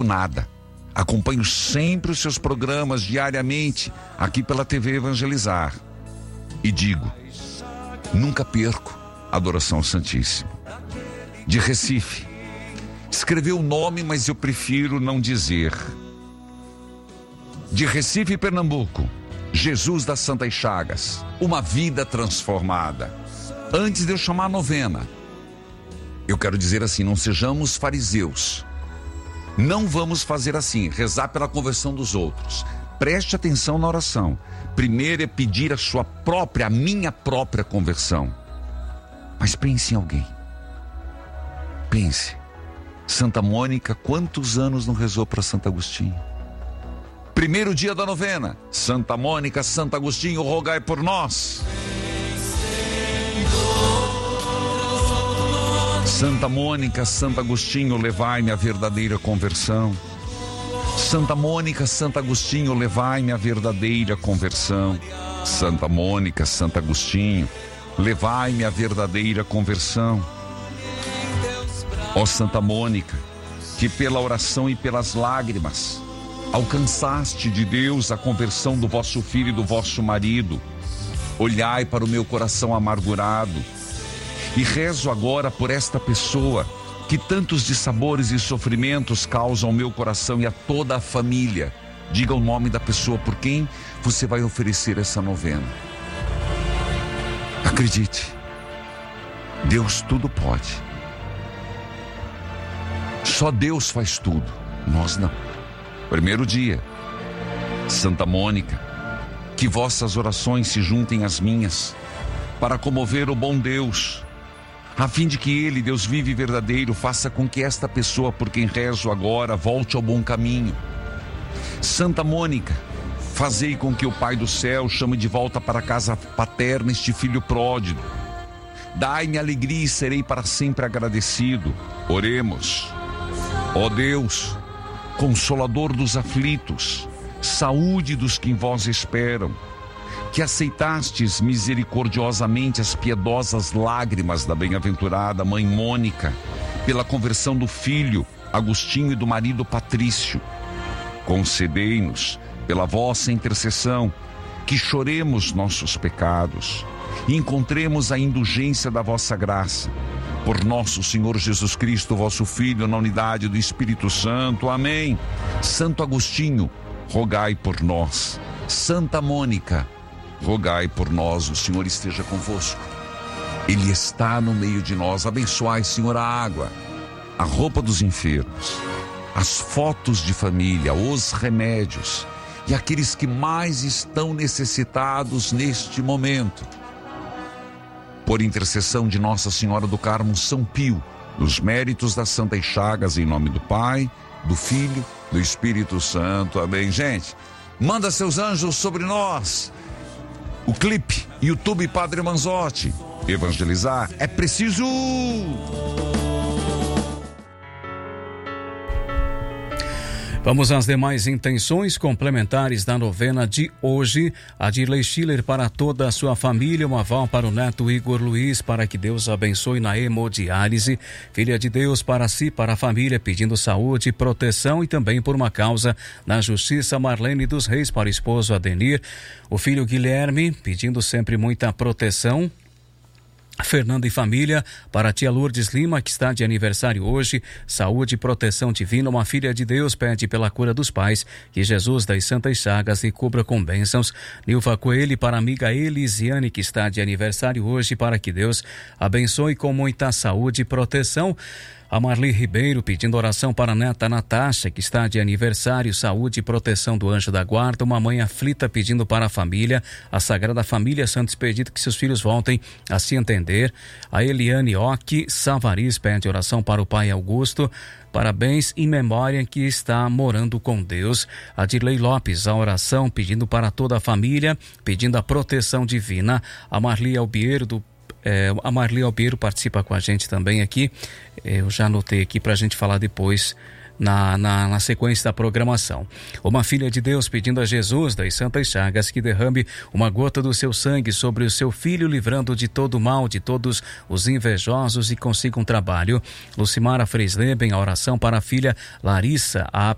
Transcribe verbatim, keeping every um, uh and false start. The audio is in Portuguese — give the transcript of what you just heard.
nada. Acompanho sempre os seus programas diariamente aqui pela T V Evangelizar. E digo, nunca perco a adoração ao Santíssimo. De Recife. Escreveu o nome, mas eu prefiro não dizer. De Recife, Pernambuco. Jesus das Santas Chagas. Uma vida transformada. Antes de eu chamar a novena, eu quero dizer assim, não sejamos fariseus. Não vamos fazer assim, rezar pela conversão dos outros. Preste atenção na oração. Primeiro é pedir a sua própria, a minha própria conversão. Mas pense em alguém. Pense. Santa Mônica, quantos anos não rezou para Santo Agostinho? Primeiro dia da novena. Santa Mônica, Santo Agostinho, rogai por nós. Santa Mônica, Santo Agostinho, levai-me à verdadeira conversão. Santa Mônica, Santo Agostinho, levai-me à verdadeira conversão. Santa Mônica, Santo Agostinho, levai-me à verdadeira conversão. Ó Santa Mônica, que pela oração e pelas lágrimas alcançaste de Deus a conversão do vosso filho e do vosso marido, olhai para o meu coração amargurado. E rezo agora por esta pessoa que tantos dissabores e sofrimentos causam ao meu coração e a toda a família. Diga o nome da pessoa por quem você vai oferecer essa novena. Acredite, Deus tudo pode. Só Deus faz tudo, nós não. Primeiro dia, Santa Mônica, que vossas orações se juntem às minhas para comover o bom Deus, a fim de que Ele, Deus vivo e verdadeiro, faça com que esta pessoa por quem rezo agora volte ao bom caminho. Santa Mônica, fazei com que o Pai do céu chame de volta para a casa paterna este filho pródigo. Dai-me alegria e serei para sempre agradecido. Oremos. Ó Deus, Consolador dos aflitos, saúde dos que em vós esperam, que aceitastes misericordiosamente as piedosas lágrimas da bem-aventurada Mãe Mônica, pela conversão do filho Agostinho e do marido Patrício. Concedei-nos, pela vossa intercessão, que choremos nossos pecados e encontremos a indulgência da vossa graça. Por nosso Senhor Jesus Cristo, vosso Filho, na unidade do Espírito Santo. Amém. Santo Agostinho, rogai por nós. Santa Mônica, rogai por nós. O Senhor esteja convosco. Ele está no meio de nós. Abençoai, Senhor, a água, a roupa dos enfermos, as fotos de família, os remédios e aqueles que mais estão necessitados neste momento. Por intercessão de Nossa Senhora do Carmo São Pio, nos méritos das Santas Chagas, em nome do Pai, do Filho, do Espírito Santo. Amém. Gente, manda seus anjos sobre nós. O clipe, YouTube Padre Manzotti. Evangelizar é preciso. Vamos às demais intenções complementares da novena de hoje. A Dirley Schiller para toda a sua família, uma aval para o neto Igor Luiz, para que Deus abençoe na hemodiálise. Filha de Deus para si, para a família, pedindo saúde, proteção e também por uma causa na justiça. Marlene dos Reis para o esposo Adenir. O filho Guilherme, pedindo sempre muita proteção. Fernanda e família, para a tia Lourdes Lima, que está de aniversário hoje, saúde e proteção divina. Uma filha de Deus pede pela cura dos pais, que Jesus das Santas Chagas lhe cubra com bênçãos. Nilva Coelho, para a amiga Elisiane, que está de aniversário hoje, para que Deus abençoe com muita saúde e proteção. A Marli Ribeiro pedindo oração para a neta Natasha, que está de aniversário, saúde e proteção do anjo da guarda. Uma mãe aflita pedindo para a família, a Sagrada Família Santos, pedindo que seus filhos voltem a se entender. A Eliane Ock Savariz pede oração para o pai Augusto. Parabéns em memória que está morando com Deus. A Dirley Lopes, a oração pedindo para toda a família, pedindo a proteção divina. A Marli Albiero do É, a Marli Albeiro participa com a gente também aqui. Eu já anotei aqui para a gente falar depois na, na, na sequência da programação. Uma filha de Deus pedindo a Jesus das Santas Chagas que derrame uma gota do seu sangue sobre o seu filho, livrando de todo o mal, de todos os invejosos, e consiga um trabalho. Lucimara Freisleben, a oração para a filha Larissa, a